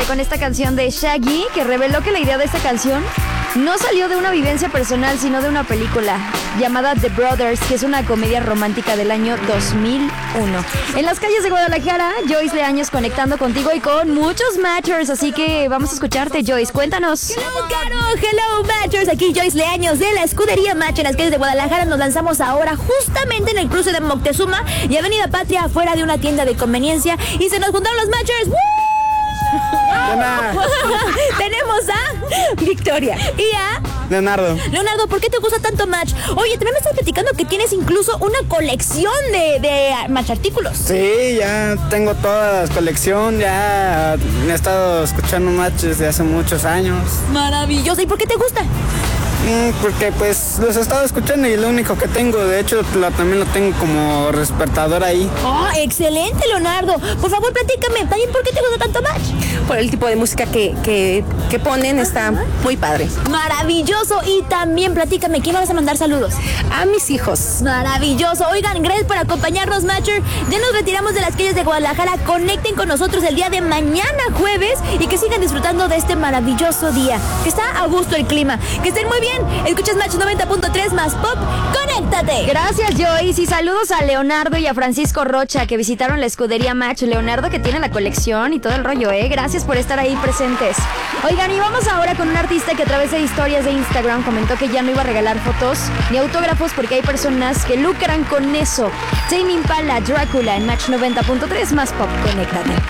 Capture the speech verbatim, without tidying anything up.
conéctate con esta canción de Shaggy, que reveló que la idea de esta canción no salió de una vivencia personal, sino de una película llamada The Brothers, que es una comedia romántica del año dos mil uno. En las calles de Guadalajara, Joyce Leaños conectando contigo y con muchos matchers, así que vamos a escucharte, Joyce, cuéntanos. Hello, Caro, hello, matchers, aquí Joyce Leaños de la escudería Match en las calles de Guadalajara. Nos lanzamos ahora justamente en el cruce de Moctezuma y Avenida Patria, afuera de una tienda de conveniencia, y se nos juntaron los matchers. ¡Woo! Tenemos a Victoria y a Leonardo. Leonardo, ¿por qué te gusta tanto Match? Oye, también me estás platicando que tienes incluso una colección de, de Match artículos. Sí, ya tengo toda la colección, ya he estado escuchando Match desde hace muchos años. Maravilloso. ¿Y por qué te gusta? Mm, porque pues los he estado escuchando y lo único que tengo, de hecho lo, también lo tengo como despertador ahí. Oh, excelente, Leonardo. Por favor, platícame, también por qué te gusta tanto Match. Por el tipo de música que, que, que ponen, está muy padre. Maravilloso. Y también platícame, ¿quién vas a mandar saludos? A mis hijos. Maravilloso. Oigan, gracias por acompañarnos, Matcher. Ya nos retiramos de las calles de Guadalajara. Conecten con nosotros el día de mañana, jueves, y que sigan disfrutando de este maravilloso día. Que está a gusto el clima. Que estén muy bien. Escuchas Match noventa punto tres más pop. ¡Conéctate! Gracias, Joyce. Y saludos a Leonardo y a Francisco Rocha, que visitaron la escudería Match. Leonardo, que tiene la colección y todo el rollo, ¿eh? Gracias por estar ahí presentes. Oigan, y vamos ahora con un artista que a través de historias de Instagram comentó que ya no iba a regalar fotos ni autógrafos porque hay personas que lucran con eso. Tame Impala, Drácula en Match noventa punto tres más pop. Conéctate.